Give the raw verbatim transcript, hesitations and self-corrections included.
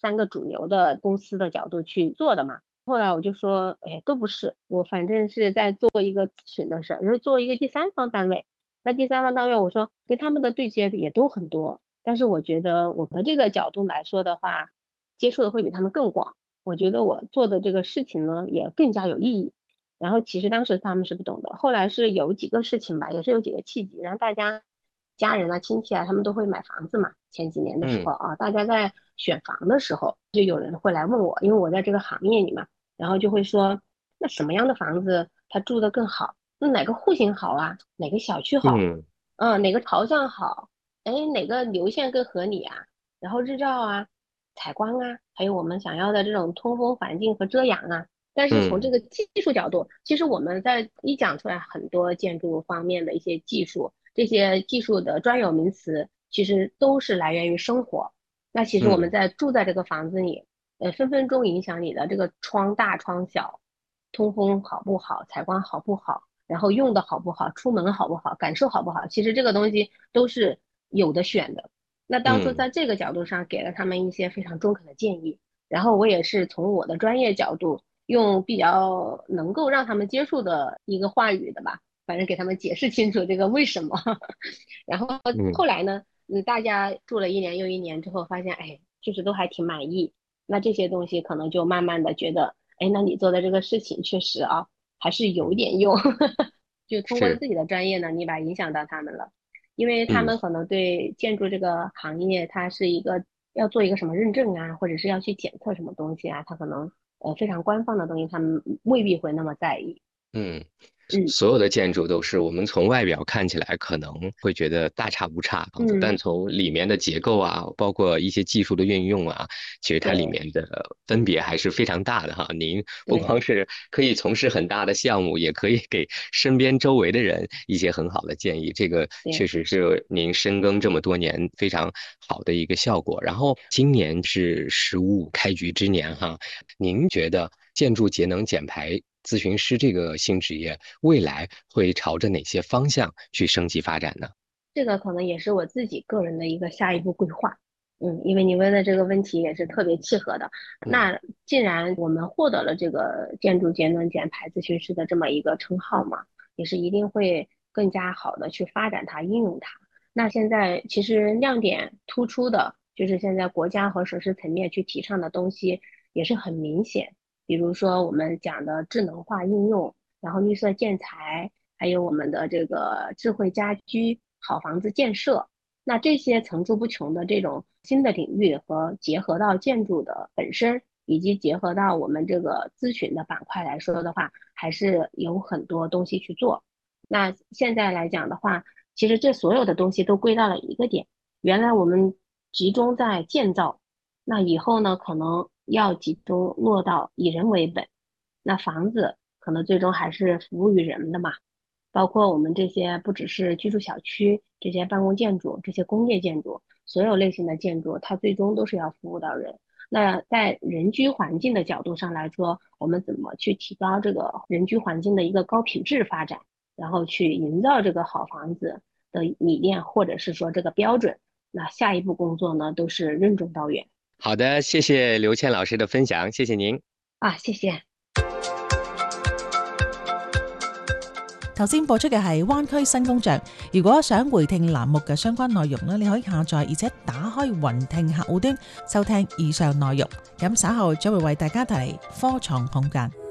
三个主流的公司的角度去做的嘛。后来我就说，哎，都不是，我反正是在做一个咨询的事儿，就是做一个第三方单位。那第三方单位，我说跟他们的对接也都很多，但是我觉得我们这个角度来说的话，接触的会比他们更广。我觉得我做的这个事情呢，也更加有意义。然后其实当时他们是不懂的，后来是有几个事情吧，也是有几个契机，然后大家家人啊、亲戚啊，他们都会买房子嘛。前几年的时嗯候啊，大家在选房的时候，就有人会来问我，因为我在这个行业里嘛，然后就会说，那什么样的房子它住得更好？那哪个户型好啊？哪个小区好？ 嗯嗯，哪个朝向好？哎，哪个流线更合理啊？然后日照啊、采光啊，还有我们想要的这种通风环境和遮阳啊。但是从这嗯个技术角度，其实我们在一讲出来很多建筑方面的一些技术，这些技术的专有名词，其实都是来源于生活。那其实我们嗯， 在住在这个房子里，呃，分分钟影响你的这个窗大窗小，通风好不好，采光好不好，然后用的好不好，出门好不好，感受好不好，其实这个东西都是有的选的。那当初嗯， 在这个角度上给了他们一些非常中肯的建议，然后我也是从我的专业角度，用比较能够让他们接受的一个话语的吧，反正给他们解释清楚这个为什么。然后嗯， 后来呢，嗯，大家住了一年又一年之后，发现哎，就是都还挺满意。那这些东西可能就慢慢的觉得，哎，那你做的这个事情确实啊，还是有一嗯， 点用。就通过是， 自己的专业能力吧，影响到他们了。因为他嗯。 们可能对建筑这个行业，它是一个要做一个什么认证啊，或者是要去检测什么东西啊，他可能呃非常官方的东西，他们未必会那么在意。 嗯， 嗯所有的建筑都是我们从外表看起来可能会觉得大差不差房子， 嗯， 但从里面的结构啊，包括一些技术的运用啊，其实它里对面的分别还是非常大的哈。您不光对是可以从事很大的项目，也可以给身边周围的人一些很好的建议，这个确对。 实是您深耕这么多年非常好的一个效果。然后今年是“十五五”开局之年哈，您觉得建筑节能减排咨询师这个新职业未来会朝着哪些方向去升级发展呢？ 这个可能也是我自己个人的一个下一步规划。嗯，因为你问的这个问题也是特别契合的。 嗯那既然我们获得了这个建筑节能减排咨询师的这么一个称号嘛，也是一定会更加好的去发展它、应用它。那现在其实亮点突出的就是现在国家和省市层面去提倡的东西也是很明显，比如说我们讲的智能化应用，然后绿色建材。还有我们的这个智慧家居、好房子建设，那这些层出不穷的这种新的领域和结合到建筑的本身，以及结合到我们这个咨询的板块来说的话，还是有很多东西去做。那现在来讲的话，其实这所有的东西都归到了一个点，原来我们集中在建造，那以后呢，可能要集中落到以人为本，那房子可能最终还是服务于人的嘛。包括我们这些不只是居住小区，这些办公建筑、这些工业建筑，所有类型的建筑，它最终都是要服务到人。那在人居环境的角度上来说，我们怎么去提高这个人居环境的一个高品质发展，然后去营造这个好房子的理念，或者是说这个标准，那下一步工作呢，都是任重道远好的，谢谢刘倩老师的分享，谢谢您。 啊。谢谢。 頭先播出嘅係灣區新工場。如果想回聽欄目嘅相關內容呢，你可以下載而且打開雲聽客戶端收聽以上內容。咁稍後將會為大家帶嚟科創空間。